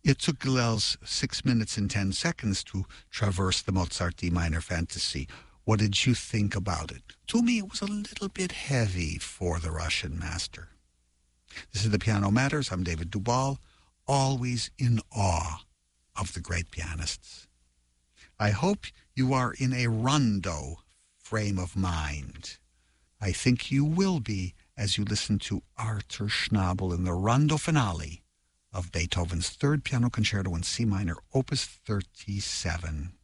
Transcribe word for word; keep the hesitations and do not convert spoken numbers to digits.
It took Gilels six minutes and ten seconds to traverse the Mozart D minor fantasy. What did you think about it? To me, it was a little bit heavy for the Russian master. This is The Piano Matters. I'm David Duvall, always in awe of the great pianists. I hope you are in a rondo frame of mind. I think you will be as you listen to Arthur Schnabel in the rondo finale of Beethoven's Third Piano Concerto in C minor, Opus thirty-seven.